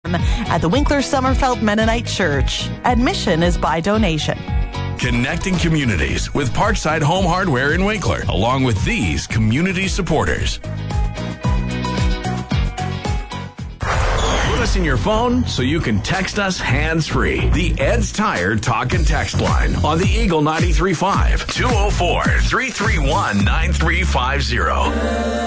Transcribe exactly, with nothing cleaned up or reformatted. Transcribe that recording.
at the Winkler Sommerfeld Mennonite Church. Admission is by donation. Connecting communities with Parkside Home Hardware in Winkler, along with these community supporters. Put us in your phone so you can text us hands-free. The Ed's Tire Talk and Text line on the Eagle ninety-three point five, two oh four, three three one, nine three five zero.